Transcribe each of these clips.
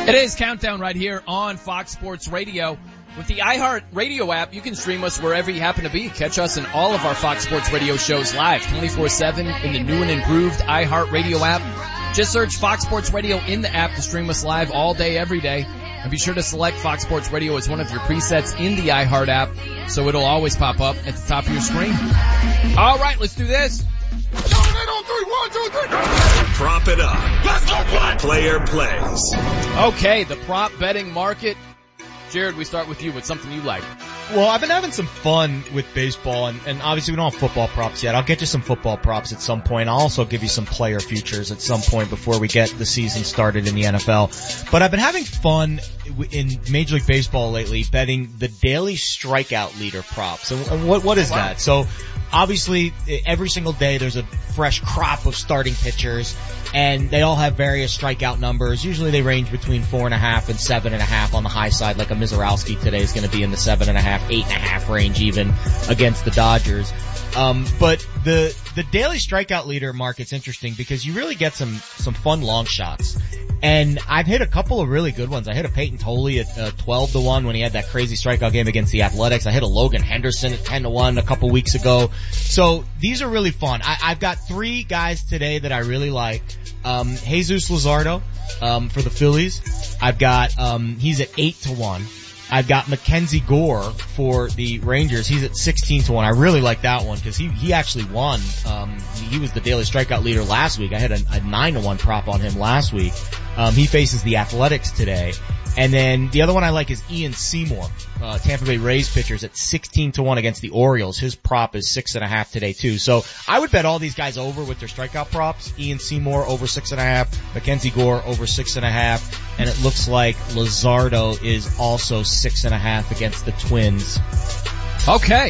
It is Countdown right here on Fox Sports Radio. With the iHeart Radio app, you can stream us wherever you happen to be. Catch us in all of our Fox Sports Radio shows live 24/7 in the new and improved iHeart Radio app. Just search Fox Sports Radio in the app to stream us live all day, every day. And be sure to select Fox Sports Radio as one of your presets in the iHeart app so it'll always pop up at the top of your screen. All right, let's do this. Prop it up. Let's go play. Player plays. Okay, the prop betting market. Jared, we start with you with something you like. Well, I've been having some fun with baseball, and obviously we don't have football props yet. I'll get you some football props at some point. I'll also give you some player futures at some point before we get the season started in the NFL. But I've been having fun in Major League Baseball lately betting the daily strikeout leader props. And what is that? So obviously every single day there's a fresh crop of starting pitchers, and they all have various strikeout numbers. Usually they range between 4.5 and 7.5 on the high side, like a Mizorowski today is going to be in the 7.5, 8.5 range even against the Dodgers. But the daily strikeout leader market's interesting because you really get some fun long shots. And I've hit a couple of really good ones. I hit a Peyton Tolley at 12-1 when he had that crazy strikeout game against the Athletics. I hit a Logan Henderson at 10-1 a couple weeks ago. So these are really fun. I've got three guys today that I really like. Jesus Luzardo for the Phillies. I've got he's at 8-1. I've got Mackenzie Gore for the Rangers. He's at 16-1. I really like that one because he actually won. He was the daily strikeout leader last week. I had a 9-1 prop on him last week. He faces the Athletics today. And then the other one I like is Ian Seymour, Tampa Bay Rays pitchers at 16-1 against the Orioles. His prop is 6.5 today too. So I would bet all these guys over with their strikeout props. Ian Seymour over 6.5, Mackenzie Gore over 6.5, and it looks like Luzardo is also 6.5 against the Twins. Okay.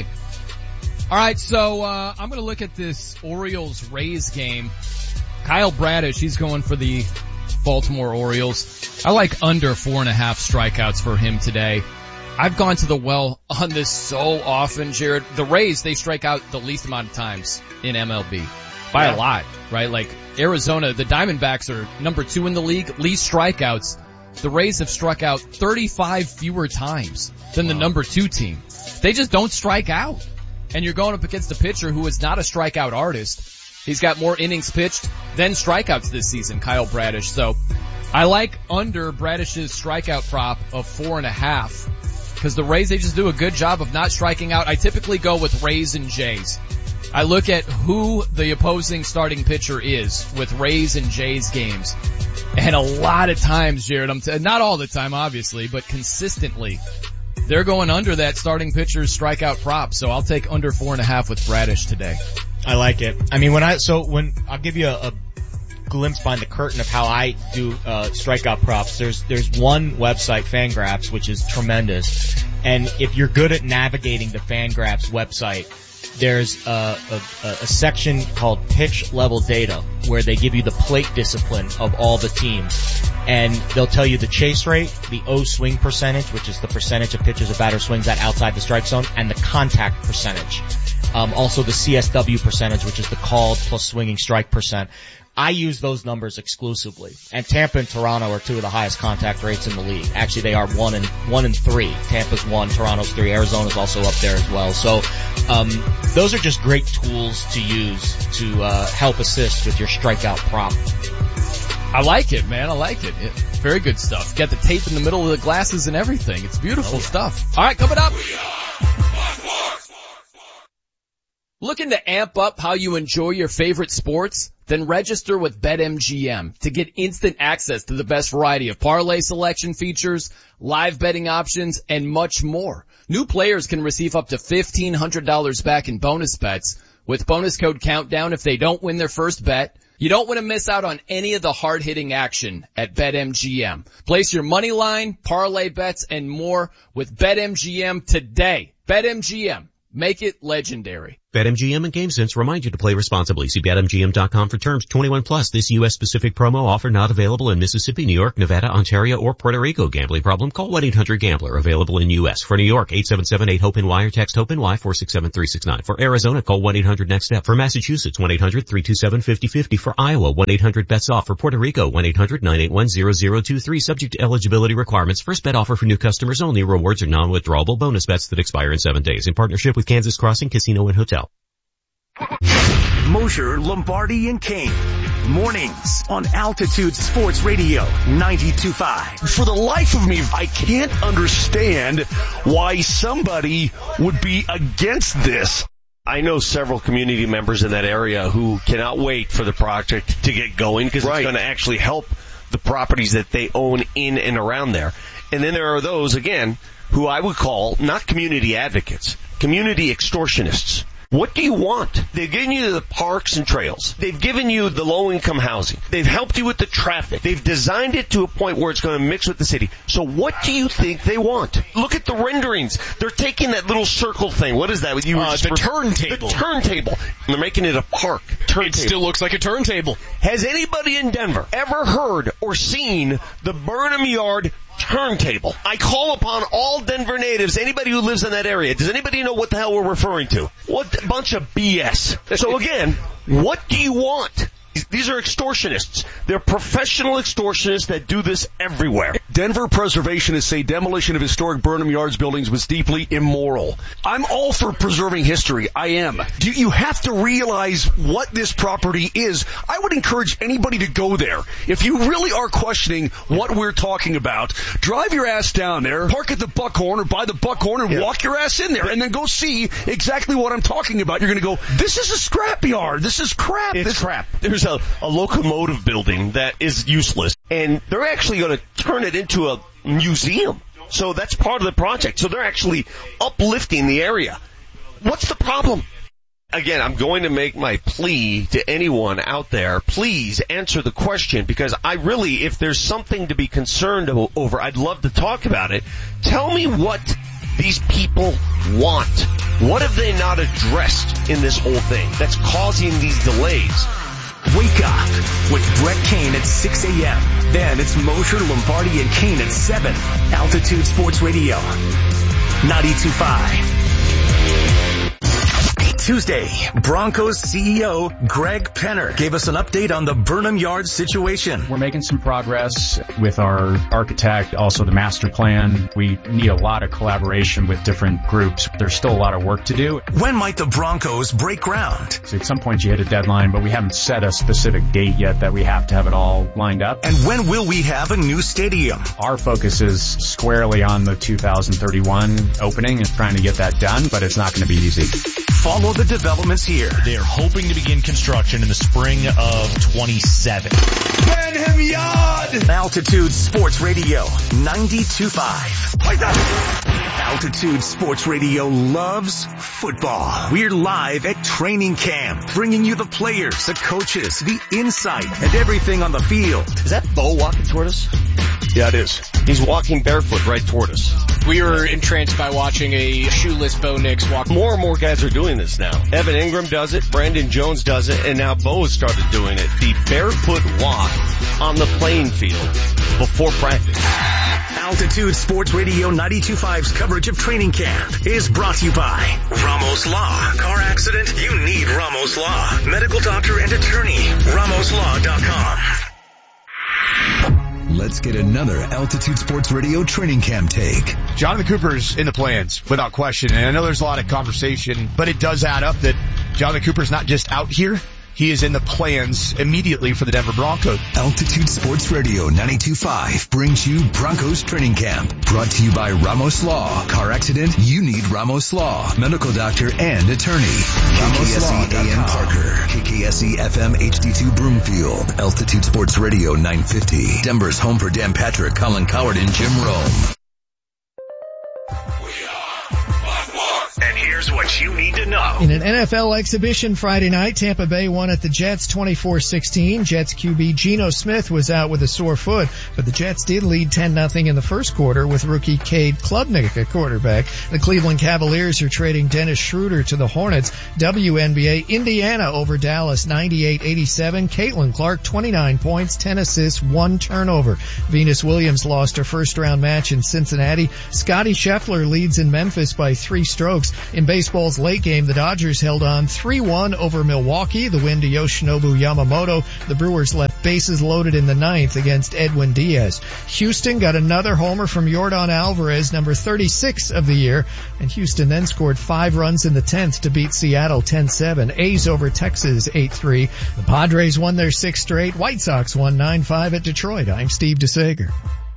All right, so I'm going to look at this Orioles-Rays game. Kyle Bradish, he's going for the Baltimore Orioles. I like under 4.5 strikeouts for him today. I've gone to the well on this so often, Jared. The Rays, they strike out the least amount of times in MLB. By a lot, right? Like Arizona, the Diamondbacks are number 2 in the league, least strikeouts. The Rays have struck out 35 fewer times than the number 2 team. They just don't strike out. And you're going up against a pitcher who is not a strikeout artist. He's got more innings pitched than strikeouts this season, Kyle Bradish. So I like under Bradish's strikeout prop of 4.5 because the Rays, they just do a good job of not striking out. I typically go with Rays and Jays. I look at who the opposing starting pitcher is with Rays and Jays games. And a lot of times, Jared, not all the time, obviously, but consistently, they're going under that starting pitcher's strikeout prop. So I'll take under 4.5 with Bradish today. I like it. I mean, when I'll give you a glimpse behind the curtain of how I do strikeout props. There's one website, Fangraphs, which is tremendous. And if you're good at navigating the Fangraphs website, there's a section called pitch level data where they give you the plate discipline of all the teams. And they'll tell you the chase rate, the O swing percentage, which is the percentage of pitches a batter swings at outside the strike zone, and the contact percentage. Also the CSW percentage, which is the called plus swinging strike percent. I use those numbers exclusively. And Tampa and Toronto are 2 of the highest contact rates in the league. Actually, they are 1 and 3. Tampa's 1, Toronto's 3. Arizona's also up there as well. So, those are just great tools to use to, help assist with your strikeout prop. I like it, man. I like it. Very good stuff. Got the tape in the middle of the glasses and everything. It's beautiful stuff. All right, coming up. Looking to amp up how you enjoy your favorite sports? Then register with BetMGM to get instant access to the best variety of parlay selection features, live betting options, and much more. New players can receive up to $1,500 back in bonus bets with bonus code COUNTDOWN if they don't win their first bet. You don't want to miss out on any of the hard-hitting action at BetMGM. Place your money line, parlay bets, and more with BetMGM today. BetMGM. Make it legendary. BetMGM and GameSense remind you to play responsibly. See BetMGM.com for terms. 21 plus. This U.S. specific promo offer not available in Mississippi, New York, Nevada, Ontario, or Puerto Rico. Gambling problem? Call 1-800-GAMBLER. Available in U.S. For New York, 877-8-HOPE-NY or text HOPE-NY 467-369. For Arizona, call 1-800-NEXT-STEP. For Massachusetts, 1-800-327-5050. For Iowa, 1-800-BETS-OFF. For Puerto Rico, 1-800-981-0023. Subject to eligibility requirements. First bet offer for new customers only. Rewards are non-withdrawable bonus bets that expire in 7 days. In partnership with Kansas Crossing Casino and Hotel. Mosher, Lombardi, and Kane. Mornings on Altitude Sports Radio 92.5. For the life of me, I can't understand why somebody would be against this. I know several community members in that area who cannot wait for the project to get going because it's going to actually help the properties that they own in and around there. And then there are those, again, who I would call not community advocates, community extortionists. What do you want? They've given you the parks and trails. They've given you the low-income housing. They've helped you with the traffic. They've designed it to a point where it's going to mix with the city. So what do you think they want? Look at the renderings. They're taking that little circle thing. What is that? The turntable. The turntable. And they're making it a park. It still looks like a turntable. Has anybody in Denver ever heard or seen the Burnham Yard turntable? I call upon all Denver natives, anybody who lives in that area. Does anybody know what the hell we're referring to? What a bunch of BS. So again, what do you want? These are extortionists. They're professional extortionists that do this everywhere. Denver preservationists say demolition of historic Burnham Yards buildings was deeply immoral. I'm all for preserving history. I am. You have to realize what this property is. I would encourage anybody to go there. If you really are questioning what we're talking about, drive your ass down there, park at the Buckhorn or by the Buckhorn and walk your ass in there and then go see exactly what I'm talking about. You're going to go, this is a scrapyard. This is crap. It's crap. There's a locomotive building that is useless, and they're actually going to turn it into a museum. So that's part of the project. So they're actually uplifting the area. What's the problem? Again, I'm going to make my plea to anyone out there. Please answer the question, because I really, if there's something to be concerned over, I'd love to talk about it. Tell me what these people want. What have they not addressed in this whole thing that's causing these delays? Wake up with Brett Kane at 6 a.m. Then it's Mosher, Lombardi, and Kane at 7. Altitude Sports Radio 92.5. Tuesday, Broncos CEO Greg Penner gave us an update on the Burnham Yards situation. We're making some progress with our architect, also the master plan. We need a lot of collaboration with different groups. There's still a lot of work to do. When might the Broncos break ground? So at some point you hit a deadline, but we haven't set a specific date yet that we have to have it all lined up. And when will we have a new stadium? Our focus is squarely on the 2031 opening and trying to get that done, but it's not going to be easy. Follow the developments here. They're hoping to begin construction in the spring of 27. Burnham Yard! Altitude Sports Radio 92.5. Altitude Sports Radio loves football. We're live at training camp, bringing you the players, the coaches, the insight, and everything on the field. Is that Bo walking toward us? Yeah, it is. He's walking barefoot right toward us. We were entranced by watching a shoeless Bo Nix walk. More and more guys are doing this now. Evan Ingram does it, Brandon Jones does it, and now Bo has started doing it. The barefoot walk on the playing field before practice. Altitude Sports Radio 92.5's coverage of training camp is brought to you by Ramos Law. Car accident? You need Ramos Law. Medical doctor and attorney. RamosLaw.com. Let's get another Altitude Sports Radio training camp take. Jonathan Cooper's in the plans, without question. And I know there's a lot of conversation, but it does add up that Jonathan Cooper's not just out here. He is in the plans immediately for the Denver Broncos. Altitude Sports Radio 92.5 brings you Broncos Training Camp. Brought to you by Ramos Law. Car accident? You need Ramos Law. Medical doctor and attorney. KKSE AM Parker. KKSE FM HD2 Broomfield. Altitude Sports Radio 950. Denver's home for Dan Patrick, Colin Coward, and Jim Rome. And here Here's what you need to know. In an NFL exhibition Friday night, Tampa Bay won at the Jets 24-16. Jets QB Geno Smith was out with a sore foot, but the Jets did lead 10-0 in the first quarter with rookie Cade Klubnik at quarterback. The Cleveland Cavaliers are trading Dennis Schroeder to the Hornets. WNBA, Indiana over Dallas 98-87. Caitlin Clark 29 points, 10 assists, 1 turnover. Venus Williams lost her first round match in Cincinnati. Scottie Scheffler leads in Memphis by 3 strokes. In baseball's late game, the Dodgers held on 3-1 over Milwaukee. The win to Yoshinobu Yamamoto. The Brewers left bases loaded in the 9th against Edwin Diaz. Houston got another homer from Yordan Alvarez, number 36 of the year, and Houston then scored 5 runs in the 10th to beat Seattle 10-7. A's over Texas 8-3. The Padres won their 6th straight. White Sox won 9-5 at Detroit. I'm Steve DeSager.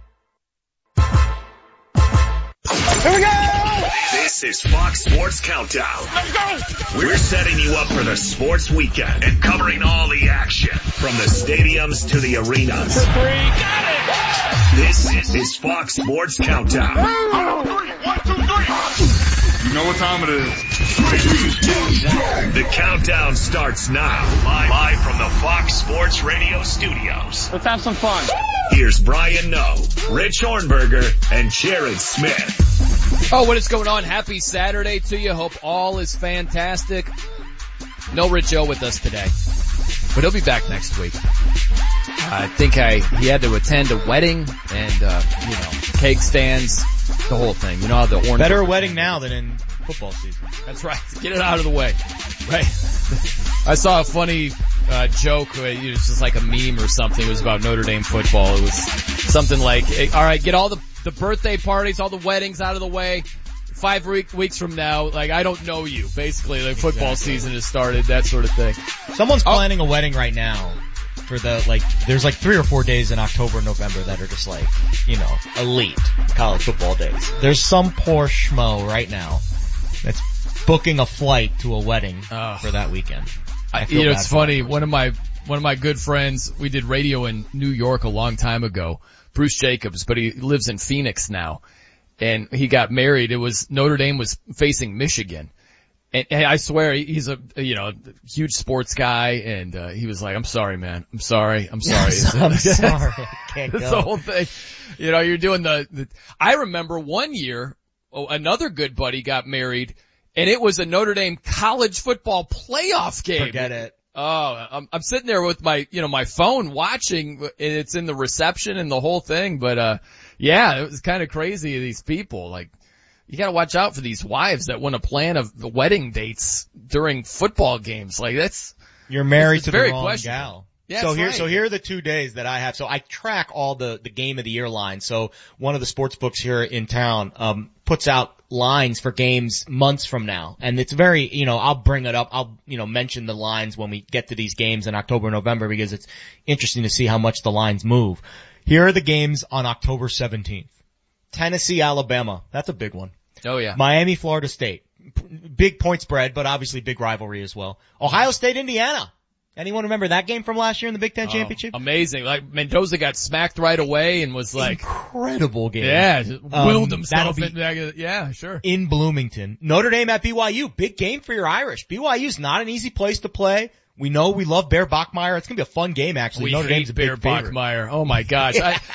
Here we go! This is Fox Sports Countdown. Let's go! We're setting you up for the sports weekend and covering all the action from the stadiums to the arenas. For 3, got it! This is Fox Sports Countdown. 1, 2, 3. You know what time it is. 3, 2, 1. The countdown starts now. Live from the Fox Sports Radio studios. Let's have some fun. Here's Brian Noe, Rich Hornberger, and Jared Smith. Oh, what is going on? Happy Saturday to you. Hope all is fantastic. No Rich O with us today, but he'll be back next week. I think he had to attend a wedding and, cake stands, the whole thing. You know how the orange. Better a wedding now than in football season. That's right. Get it out of the way. Right. I saw a funny joke. It was just like a meme or something. It was about Notre Dame football. It was something like, all right, get all the birthday parties, all the weddings out of the way. 5 weeks from now, like, I don't know you. Basically, like, football season has started, that sort of thing. Someone's planning a wedding right now for there's 3 or 4 days in October and November that are just like, elite college football days. There's some poor schmo right now that's booking a flight to a wedding for that weekend. It's funny. One of my good friends, we did radio in New York a long time ago, Bruce Jacobs, but he lives in Phoenix now. And he got married. Notre Dame was facing Michigan. And I swear he's a huge sports guy, and he was like, I'm sorry, man. I'm sorry. I'm sorry. I can't go. It's the whole thing. You're doing I remember one year, another good buddy got married, and it was a Notre Dame college football playoff game. Forget it. Oh, I'm sitting there with my phone watching, and it's in the reception and the whole thing, but yeah, it was kind of crazy, these people. Like, you gotta watch out for these wives that want to plan the wedding dates during football games. Like, you're married to the very wrong gal. Yeah, so here are the 2 days that I have. So I track all the game of the year lines. So one of the sports books here in town, puts out lines for games months from now. And it's very, I'll bring it up. I'll, mention the lines when we get to these games in October, November, because it's interesting to see how much the lines move. Here are the games on October 17th. Tennessee, Alabama. That's a big one. Oh yeah. Miami, Florida State. Big point spread, but obviously big rivalry as well. Ohio State, Indiana. Anyone remember that game from last year in the Big Ten Championship? Amazing. Like, Mendoza got smacked right away and was like... Incredible game. Yeah, willed himself. Yeah, sure. In Bloomington. Notre Dame at BYU. Big game for your Irish. BYU's not an easy place to play. We know we love Bear Bachmeier. It's gonna be a fun game, actually. We Notre hate Dame's a Bear big favorite. Bachmeier. Oh my gosh.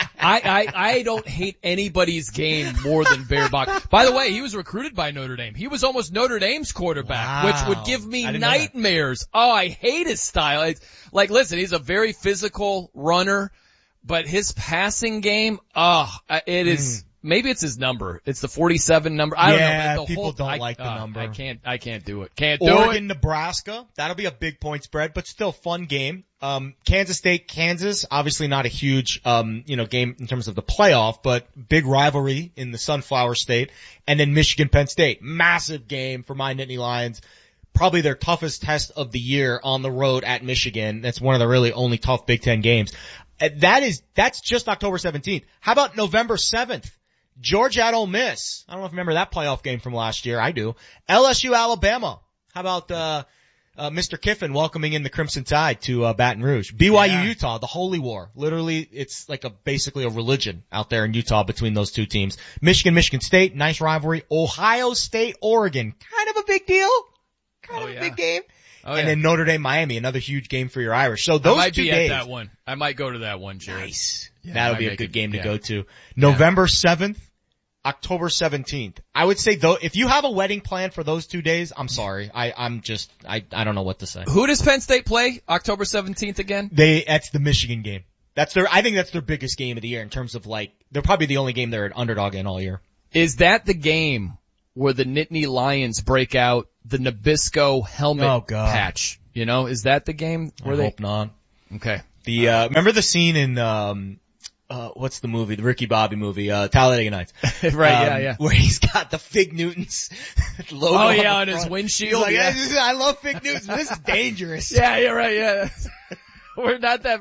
I don't hate anybody's game more than Bear Bach. By the way, he was recruited by Notre Dame. He was almost Notre Dame's quarterback, which would give me nightmares. Oh, I hate his style. Listen, he's a very physical runner, but his passing game, it is, maybe it's his number. It's the 47 number. I don't know. Yeah, people don't like the number. I can't do it. Can't do it. Oregon, Nebraska. That'll be a big point spread, but still fun game. Kansas State, Kansas. Obviously not a huge, game in terms of the playoff, but big rivalry in the Sunflower State. And then Michigan, Penn State. Massive game for my Nittany Lions. Probably their toughest test of the year on the road at Michigan. That's one of the really only tough Big Ten games. That's just October 17th. How about November 7th? Georgia at Ole Miss. I don't know if you remember that playoff game from last year. I do. LSU, Alabama. How about, Mr. Kiffin welcoming in the Crimson Tide to Baton Rouge. BYU Utah, the Holy War. Literally, it's like basically a religion out there in Utah between those two teams. Michigan State, nice rivalry. Ohio State, Oregon, kind of a big deal. Kind of a big game. And then Notre Dame, Miami, another huge game for your Irish. So those 2 days. I might be at that one. I might go to that one, Jared. Nice. Yeah, that'll be a good game to go to. November 7th. October 17th. I would say though, if you have a wedding plan for those 2 days, I'm sorry. I don't know what to say. Who does Penn State play October 17th again? That's the Michigan game. I think that's their biggest game of the year in terms of they're probably the only game they're an underdog in all year. Is that the game where the Nittany Lions break out the Nabisco helmet patch? You know, is that the game where I hope not. Okay. Remember the scene in, what's the movie? The Ricky Bobby movie, Talladega Nights. Right, yeah. Where he's got the Fig Newtons logo on his windshield. He's like, I love Fig Newtons, but this is dangerous. Yeah, you're right, yeah. We're not that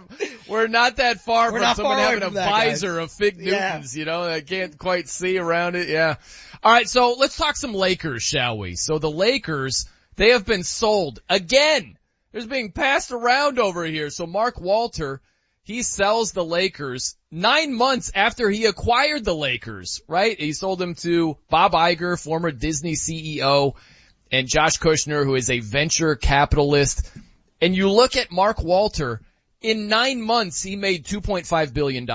far from someone having a visor of Fig Newtons, you know, I can't quite see around it, yeah. Alright, so let's talk some Lakers, shall we? So the Lakers, they have been sold again. They're being passed around over here. So Mark Walter, he sells the Lakers 9 months after he acquired the Lakers, right? He sold them to Bob Iger, former Disney CEO, and Josh Kushner, who is a venture capitalist. And you look at Mark Walter, in 9 months he made $2.5 billion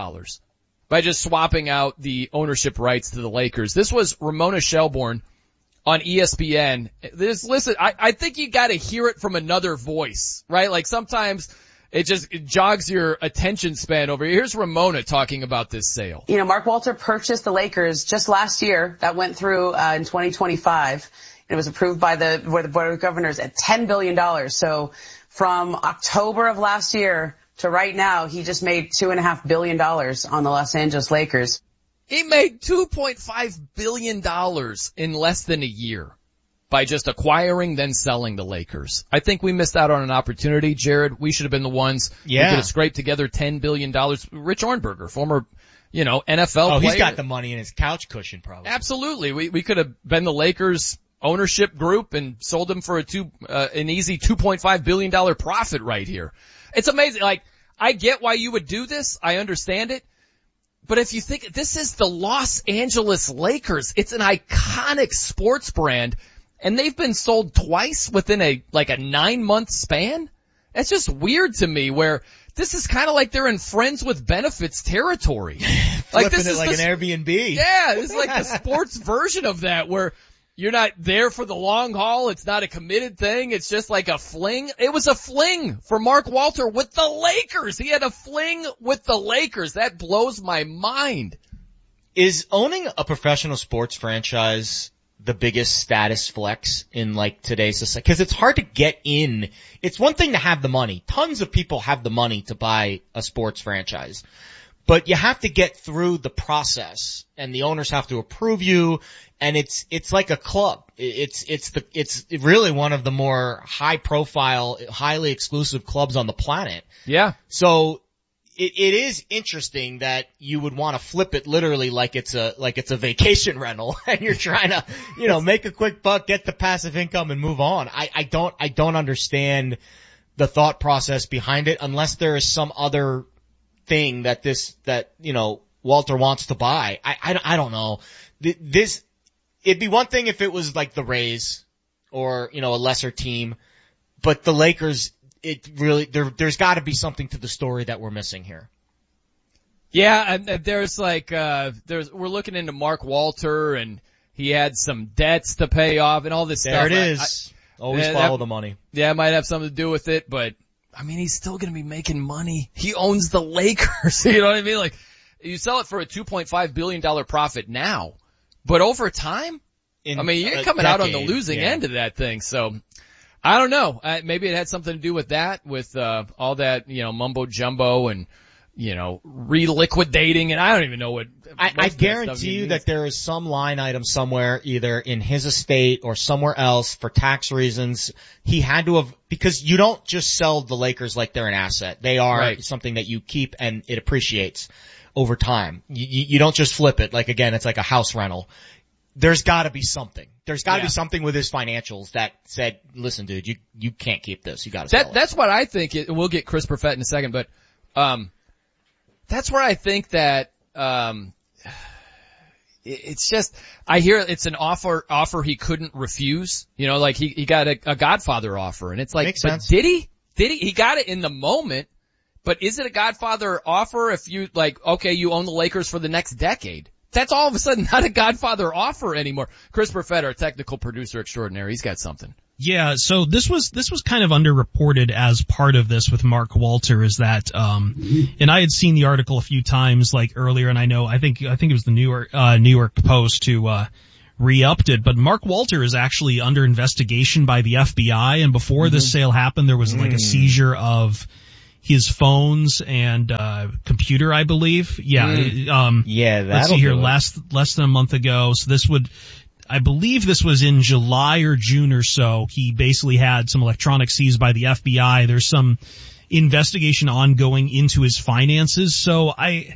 by just swapping out the ownership rights to the Lakers. This was Ramona Shelburne on ESPN. Listen, I think you gotta hear it from another voice, right? Like sometimes it jogs your attention span over. Here's Ramona talking about this sale. You know, Mark Walter purchased the Lakers just last year. That went through in 2025. It was approved by the Board of Governors at $10 billion. So from October of last year to right now, he just made $2.5 billion on the Los Angeles Lakers. He made $2.5 billion in less than a year by just acquiring, then selling the Lakers. I think we missed out on an opportunity, Jared. We should have been the ones who could have scraped together $10 billion. Rich Ornberger, former, NFL player. Oh, he's got the money in his couch cushion probably. Absolutely. We could have been the Lakers ownership group and sold them for an easy $2.5 billion profit right here. It's amazing. Like, I get why you would do this. I understand it. But if you think this is the Los Angeles Lakers, it's an iconic sports brand. And they've been sold twice within a 9-month span? That's just weird to me where this is kind of like they're in friends with benefits territory. Like this is an Airbnb. Yeah, this is like the sports version of that where you're not there for the long haul. It's not a committed thing. It's just like a fling. It was a fling for Mark Walter with the Lakers. He had a fling with the Lakers. That blows my mind. Is owning a professional sports franchise the biggest status flex in today's society? Because it's hard to get in. It's one thing to have the money. Tons of people have the money to buy a sports franchise. But you have to get through the process and the owners have to approve you, and it's like a club. It's really one of the more high profile, highly exclusive clubs on the planet. Yeah. So it is interesting that you would want to flip it literally like it's a vacation rental and you're trying to, make a quick buck, get the passive income and move on. I don't understand the thought process behind it unless there is some other thing that Walter wants to buy. I don't know. It'd be one thing if it was like the Rays or, a lesser team, but the Lakers, there's gotta be something to the story that we're missing here. Yeah, and we're looking into Mark Walter and he had some debts to pay off and all this stuff. There it is. Always follow the money. Yeah, it might have something to do with it, but he's still gonna be making money. He owns the Lakers. You know what I mean? Like, you sell it for a $2.5 billion profit now, but over time, you're coming out on the losing end of that thing. So, I don't know. Maybe it had something to do with that, with all that, mumbo jumbo and, reliquidating, and I don't even know what. I guarantee you that there is some line item somewhere, either in his estate or somewhere else for tax reasons. He had to have, because you don't just sell the Lakers like they're an asset. They are something that you keep and it appreciates over time. You don't just flip it. Like, again, it's like a house rental. there's gotta be something. There's gotta be something with his financials that said, listen dude, you can't keep this. You gotta sell it. That's what I think. We'll get Chris Perfett in a second, but, that's where I think that, it's just, I hear it's an offer he couldn't refuse. You know, like he got a Godfather offer, and it's like, Makes but sense. did he? He got it in the moment, but is it a Godfather offer if you like, okay, you own the Lakers for the next decade? That's all of a sudden not a Godfather offer anymore. Chris Perfett, our technical producer extraordinaire, he's got something. Yeah, so this was kind of underreported as part of this with Mark Walter, is that, and I had seen the article a few times like earlier, and I think it was the New York Post who, re-upped it, but Mark Walter is actually under investigation by the FBI, and before this sale happened, there was like a seizure of his phones and, computer, I believe. Yeah, let's see here, less than a month ago, so I believe this was in July or June or so. He basically had some electronics seized by the FBI. There's some investigation ongoing into his finances. So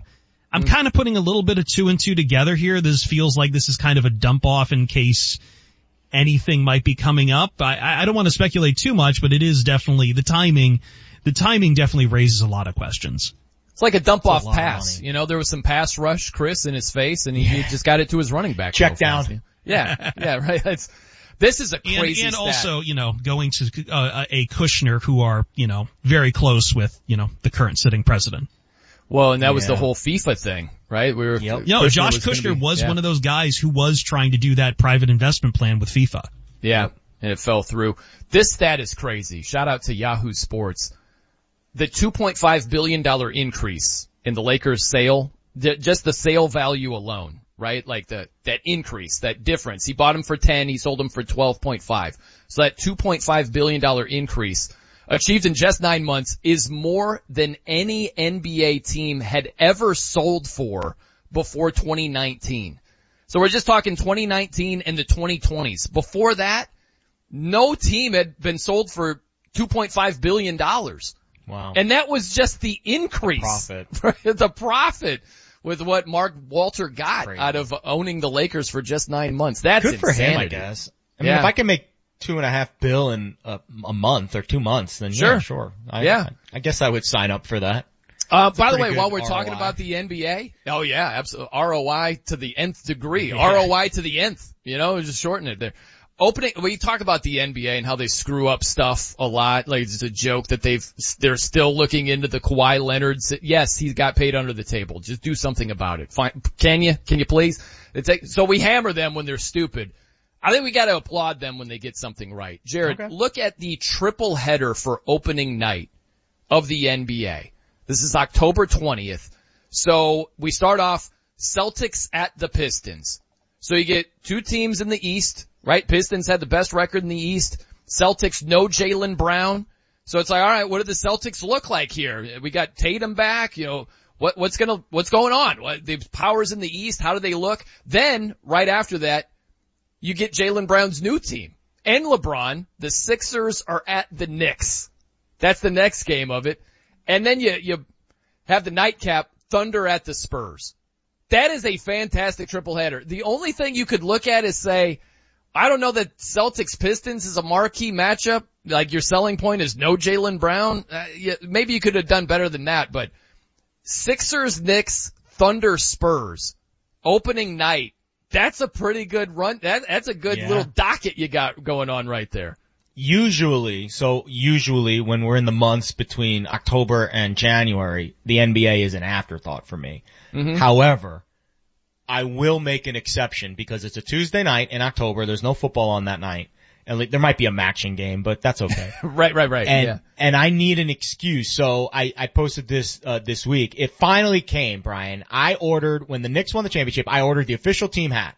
I'm kind of putting a little bit of 2 and 2 together here. This feels like this is kind of a dump off in case anything might be coming up. I don't want to speculate too much, but it is definitely the timing definitely raises a lot, of questions. It's like a dump off pass. You know, there was some pass rush, Chris, in his face, and he just got it to his running back. Check down. Yeah, right. This is a crazy and stat. also, going to a Kushner who are, very close with, the current sitting president. Well, and that was the whole FIFA thing, right? Josh Kushner was one of those guys who was trying to do that private investment plan with FIFA. Yeah, and it fell through. This stat is crazy. Shout out to Yahoo Sports. The $2.5 billion increase in the Lakers sale, just the sale value alone. Right? Like that increase, that difference. He bought him for 10, he sold him for 12.5. So that $2.5 billion increase achieved in just 9 months is more than any NBA team had ever sold for before 2019. So we're just talking 2019 and the 2020s. Before that, no team had been sold for $2.5 billion. Wow. And that was just the increase. The profit. With what Mark Walter got out of owning the Lakers for just 9 months. That's good for insanity. him, I guess. I mean, if I can make $2.5 billion in a month or 2 months, then sure. I guess I would sign up for that. By the way, while we're talking about the NBA, oh yeah, absolutely. ROI to the nth degree. Yeah. ROI to the nth. Just shorten it there. We talk about the NBA and how they screw up stuff a lot. Like it's a joke that they're still looking into the Kawhi Leonard's. Yes, he got paid under the table. Just do something about it. Fine. Can you please? So we hammer them when they're stupid. I think we gotta applaud them when they get something right. Jared, look at the triple header for opening night of the NBA. This is October 20th. So we start off Celtics at the Pistons. So you get two teams in the East, right? Pistons had the best record in the East. Celtics, no Jaylen Brown. So it's like, all right, what do the Celtics look like here? We got Tatum back, what's going on? The powers in the East, how do they look? Then, right after that, you get Jaylen Brown's new team. And LeBron, the Sixers are at the Knicks. That's the next game of it. And then you have the nightcap, Thunder at the Spurs. That is a fantastic triple header. The only thing you could look at is say, I don't know that Celtics Pistons is a marquee matchup. Like your selling point is no Jaylen Brown. Maybe you could have done better than that, but Sixers, Knicks, Thunder, Spurs, opening night. That's a pretty good run. That's a good little docket you got going on right there. Usually when we're in the months between October and January, the NBA is an afterthought for me. Mm-hmm. However, I will make an exception because it's a Tuesday night in October. There's no football on that night. And there might be a matching game, but that's okay. Right. And I need an excuse. So I posted this week. It finally came, Brian. When the Knicks won the championship, I ordered the official team hat.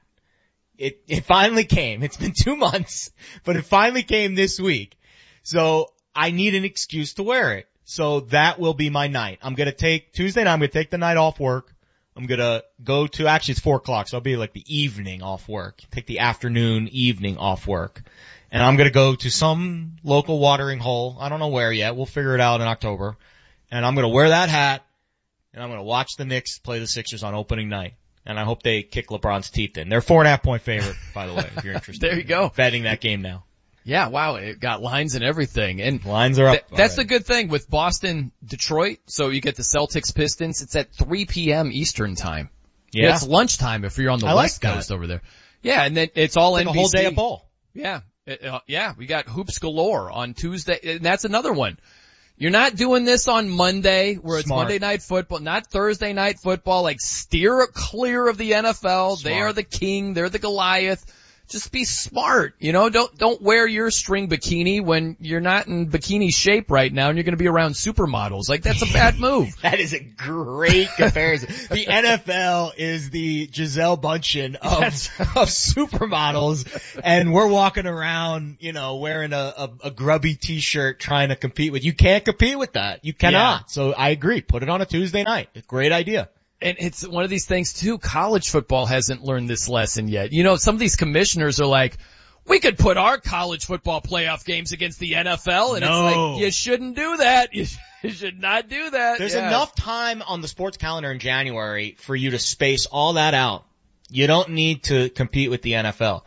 It finally came. It's been 2 months, but it finally came this week. So I need an excuse to wear it. So that will be my night. Tuesday night, I'm gonna take the night off work. I'm gonna go to, actually it's 4:00, so I'll be like the evening off work. Take the afternoon, evening off work. And I'm gonna go to some local watering hole. I don't know where yet. We'll figure it out in October. And I'm gonna wear that hat, and I'm gonna watch the Knicks play the Sixers on opening night. And I hope they kick LeBron's teeth in. They're 4.5-point favorite, by the way, if you're interested. There you go. Betting that game now. Yeah, wow, it got lines and everything. And lines are up. That's the good thing with Boston, Detroit. So you get the Celtics, Pistons. It's at 3 p.m. Eastern time. Yeah. It's lunchtime if you're on the West Coast over there. Yeah, and then it's all NBC. A whole day of ball. Yeah. We got hoops galore on Tuesday. And that's another one. You're not doing this on Monday where it's Monday Night Football, not Thursday Night Football. Like, steer clear of the NFL. They are the king. They're the Goliath. Just be smart, don't wear your string bikini when you're not in bikini shape right now and you're going to be around supermodels. Like, that's a bad move. That is a great comparison. The NFL is the Gisele Bundchen of supermodels, and we're walking around, wearing a grubby t-shirt trying to compete with. You can't compete with that. You cannot. Yeah. So I agree. Put it on a Tuesday night. Great idea. And it's one of these things too, college football hasn't learned this lesson yet. Some of these commissioners are like, we could put our college football playoff games against the NFL, and it's like, you shouldn't do that. You should not do that. There's enough time on the sports calendar in January for you to space all that out. You don't need to compete with the NFL.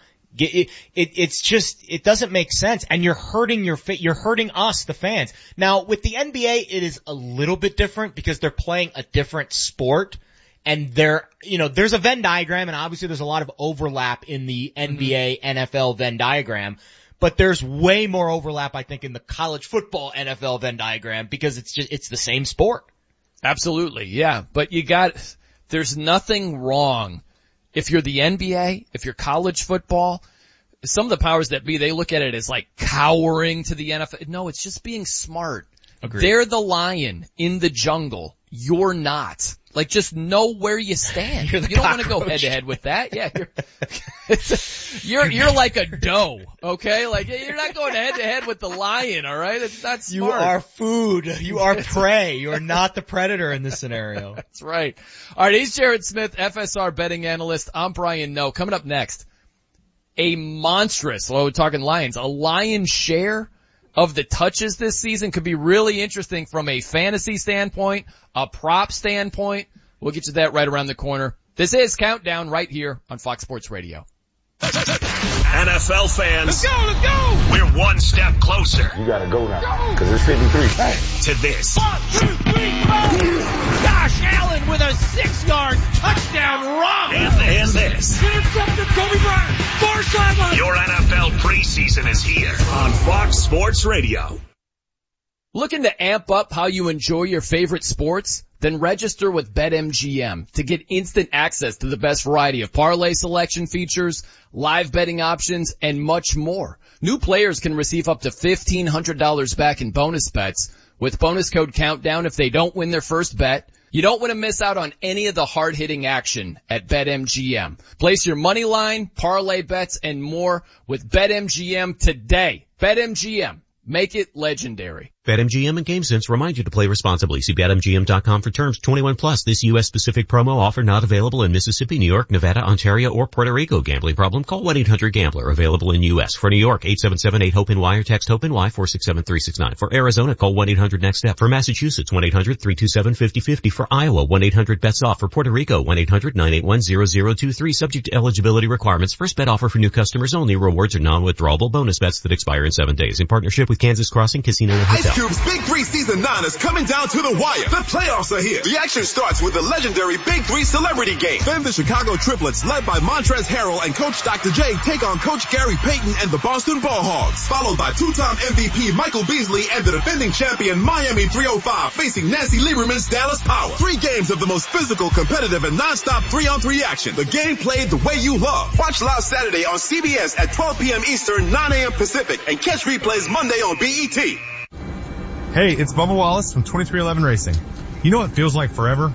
It's just, it doesn't make sense, and you're hurting you're hurting us, the fans. Now, with the NBA, it is a little bit different because they're playing a different sport, and there's a Venn diagram, and obviously there's a lot of overlap in the NBA, NFL Venn diagram, but there's way more overlap, I think, in the college football NFL Venn diagram because it's the same sport. Absolutely, yeah, but there's nothing wrong. If you're the NBA, if you're college football, some of the powers that be, they look at it as like cowering to the NFL. No, it's just being smart. Agreed. They're the lion in the jungle. You're not. Like, just know where you stand. You don't want to go head to head with that. Yeah, you're like a doe, okay? Like, you're not going head to head with the lion, all right? It's not smart. You are food. You are prey. You are not the predator in this scenario. That's right. All right, he's Jared Smith, FSR betting analyst. I'm Brian Noe. Coming up next, a monstrous, we're talking Lions, a lion's share of the touches this season could be really interesting from a fantasy standpoint, a prop standpoint. We'll get you that right around the corner. This is Countdown right here on Fox Sports Radio. NFL fans, let's go! We're one step closer. You gotta go now, because it's 53. To this. 1, 2, 3, go! Josh Allen with a 6-yard touchdown run! And this. Intercepted Kobe Bryant, far sideline. Your NFL preseason is here on Fox Sports Radio. Looking to amp up how you enjoy your favorite sports? Then register with BetMGM to get instant access to the best variety of parlay selection features, live betting options, and much more. New players can receive up to $1,500 back in bonus bets with bonus code Countdown if they don't win their first bet. You don't want to miss out on any of the hard-hitting action at BetMGM. Place your money line, parlay bets, and more with BetMGM today. BetMGM. Make it legendary. BetMGM and GameSense remind you to play responsibly. See BetMGM.com for terms. 21 plus. This U.S. specific promo offer not available in Mississippi, New York, Nevada, Ontario, or Puerto Rico. Gambling problem? Call 1-800-GAMBLER. Available in U.S. For New York, 877-8-HOPE-NY or text HOPE-NY 467-369. For Arizona, call 1-800-NEXT-STEP. For Massachusetts, 1-800-327-5050. For Iowa, 1-800-BETS-OFF. For Puerto Rico, 1-800-981-0023. Subject to eligibility requirements. First bet offer for new customers only. Rewards are non-withdrawable bonus bets that expire in 7 days. In partnership with Kansas Crossing Casino and Hotel. Cube's Big 3 Season 9 is coming down to the wire. The playoffs are here. The action starts with the legendary Big 3 Celebrity Game. Then the Chicago Triplets, led by Montrezl Harrell and Coach Dr. J, take on Coach Gary Payton and the Boston Ball Hogs. Followed by two-time MVP Michael Beasley and the defending champion Miami 305 facing Nancy Lieberman's Dallas Power. 3 games of the most physical, competitive, and non-stop 3-on-3 action. The game played the way you love. Watch live Saturday on CBS at 12 p.m. Eastern, 9 a.m. Pacific, and catch replays Monday on BET. Hey, it's Bubba Wallace from 2311 Racing. You know what feels like forever?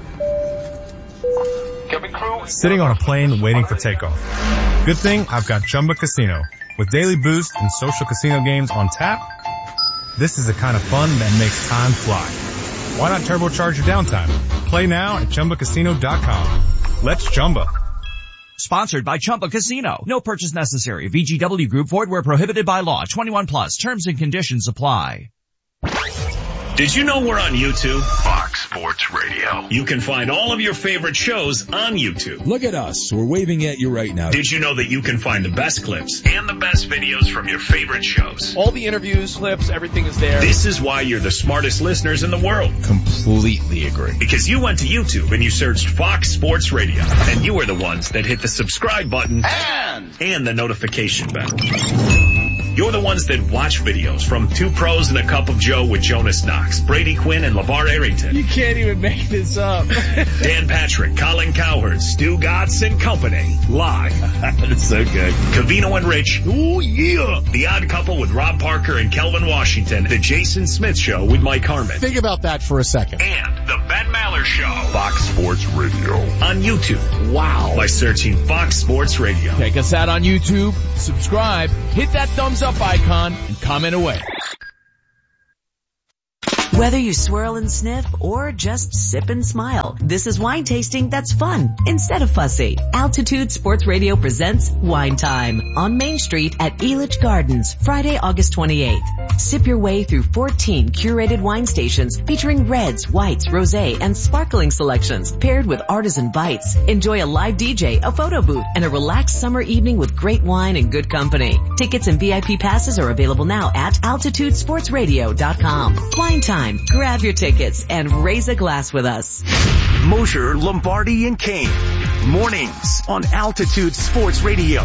Sitting on a plane waiting for takeoff. Good thing I've got Chumba Casino. With daily boost and social casino games on tap, this is the kind of fun that makes time fly. Why not turbocharge your downtime? Play now at ChumbaCasino.com. Let's Chumba. Sponsored by Chumba Casino. No purchase necessary. VGW Group. Void where prohibited by law. 21 plus. Terms and conditions apply. Did you know we're on YouTube? Fox Sports Radio. You can find all of your favorite shows on YouTube. Look at us. We're waving at you right now. Did you know that you can find the best clips and the best videos from your favorite shows? All the interviews, clips, everything is there. This is why you're the smartest listeners in the world. Completely agree. Because you went to YouTube and you searched Fox Sports Radio, and you were the ones that hit the subscribe button and the notification bell. You're the ones that watch videos from Two Pros and a Cup of Joe with Jonas Knox, Brady Quinn, and LeVar Arrington. You can't even make this up. Dan Patrick, Colin Cowherd, Stu Gatz and Company. Live. That's so good. Covino and Rich. Oh, yeah. The Odd Couple with Rob Parker and Kelvin Washington. The Jason Smith Show with Mike Harmon. Think about that for a second. And the Ben Maller Show. Fox Sports Radio. On YouTube. Wow. By searching Fox Sports Radio. Check us out on YouTube. Subscribe. Hit that thumbs up icon and comment away. Whether you swirl and sniff or just sip and smile, this is wine tasting that's fun instead of fussy. Altitude Sports Radio presents Wine Time on Main Street at Elitch Gardens, Friday, August 28th. Sip your way through 14 curated wine stations featuring reds, whites, rosé, and sparkling selections paired with artisan bites. Enjoy a live DJ, a photo booth, and a relaxed summer evening with great wine and good company. Tickets and VIP passes are available now at altitudesportsradio.com. Wine Time. Grab your tickets and raise a glass with us. Mosher, Lombardi, and Kane. Mornings on Altitude Sports Radio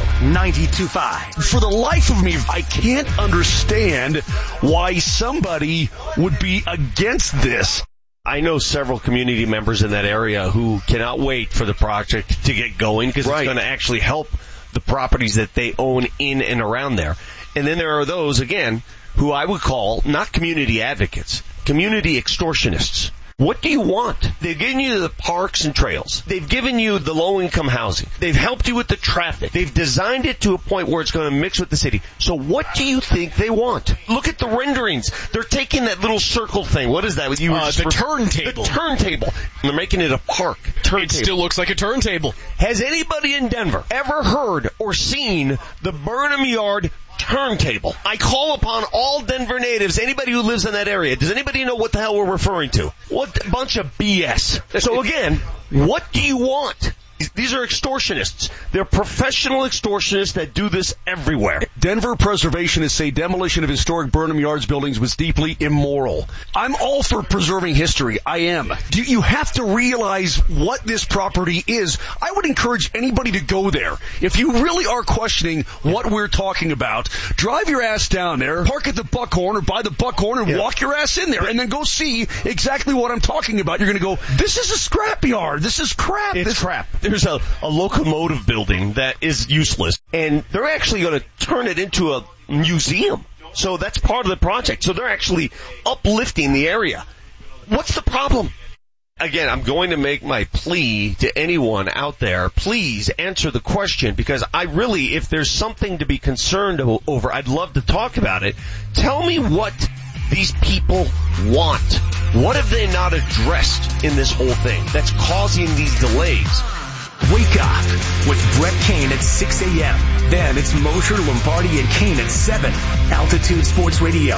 92.5. For the life of me, I can't understand why somebody would be against this. I know several community members in that area who cannot wait for the project to get going because it's going to actually help the properties that they own in and around there. And then there are those, again, who I would call not community advocates, community extortionists. What do you want? They've given you the parks and trails. They've given you the low-income housing. They've helped you with the traffic. They've designed it to a point where it's going to mix with the city. So what do you think they want? Look at the renderings. They're taking that little circle thing. What is that? The turntable. The turntable. They're making it a park. It still looks like a turntable. Has anybody in Denver ever heard or seen the Burnham Yard turntable? I call upon all Denver natives, anybody who lives in that area. Does anybody know what the hell we're referring to? What a bunch of BS. So again, what do you want? These are extortionists. They're professional extortionists that do this everywhere. Denver preservationists say demolition of historic Burnham Yards buildings was deeply immoral. I'm all for preserving history. I am. You have to realize what this property is. I would encourage anybody to go there. If you really are questioning what we're talking about, drive your ass down there, park at the Buckhorn or by the Buckhorn and walk your ass in there and then go see exactly what I'm talking about. You're going to go, this is a scrapyard. This is crap. It's crap. There's a locomotive building that is useless, and they're actually going to turn it into a museum. So that's part of the project. So they're actually uplifting the area. What's the problem? Again, I'm going to make my plea to anyone out there. Please answer the question, because I really, if there's something to be concerned over, I'd love to talk about it. Tell me what these people want. What have they not addressed in this whole thing that's causing these delays? Wake up with Brett Kane at 6 a.m. Then it's Mosher, Lombardi, and Kane at 7. Altitude Sports Radio